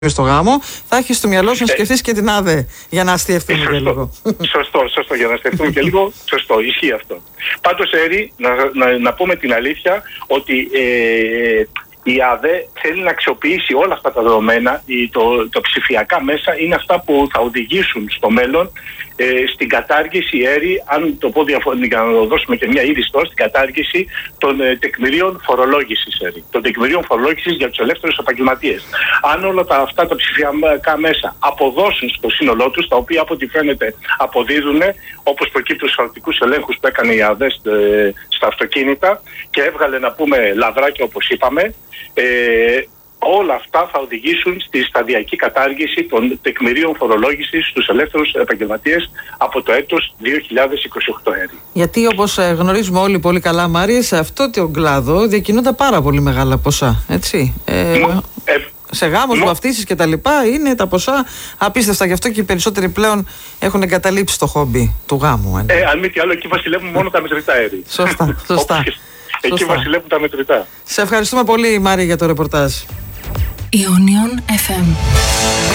στο γάμο, θα έχει στο μυαλό σου να σκεφτείς και την ΑΔΕ για να αστιευτούμε και λίγο. Σωστό, για να αστιευτούμε και λίγο. Σωστό, ισχύει αυτό. Πάντως, Έρη, να πούμε την αλήθεια ότι η ΑΔΕ θέλει να αξιοποιήσει όλα αυτά τα δεδομένα, τα ψηφιακά μέσα είναι αυτά που θα οδηγήσουν στο μέλλον στην κατάργηση, Έρη, αν το πω διαφορετικά, να το δώσουμε και μια είδηση τώρα, στην κατάργηση των τεκμηρίων φορολόγησης, Έρη. Των τεκμηρίων φορολόγησης για τους ελεύθερους επαγγελματίες. Αν όλα αυτά τα ψηφιακά μέσα αποδώσουν στο σύνολό τους, τα οποία από ό,τι φαίνεται αποδίδουν, όπως προκύπτει στους χαρτικούς ελέγχους που έκανε η ΑΔΕ στα αυτοκίνητα και έβγαλε, να πούμε, λαβράκια όπως είπαμε, όλα αυτά θα οδηγήσουν στη σταδιακή κατάργηση των τεκμηρίων φορολόγησης στους ελεύθερους επαγγελματίες από το έτος 2028. Γιατί όπως γνωρίζουμε όλοι πολύ καλά, Μάρια, σε αυτό το κλάδο διακινούνται πάρα πολύ μεγάλα ποσά, έτσι. Σε γάμους, βαφτίσεις και τα λοιπά είναι τα ποσά απίστευτα. Γι' αυτό και οι περισσότεροι πλέον έχουν εγκαταλείψει το χόμπι του γάμου. Αν μη τι άλλο, εκεί βασιλεύουν μόνο τα μετρητά, Έρη. Σωστά. Εκεί βασιλεύουν τα μετρητά. Σε ευχαριστούμε πολύ, Μάρια, για το ρεπορτάζ. Ionion FM.